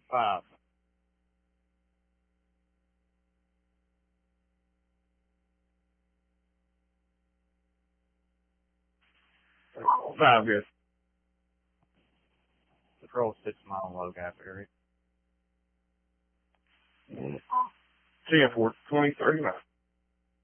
5. Five, good. Patrol 6 mile low gap area. 10 for 2039.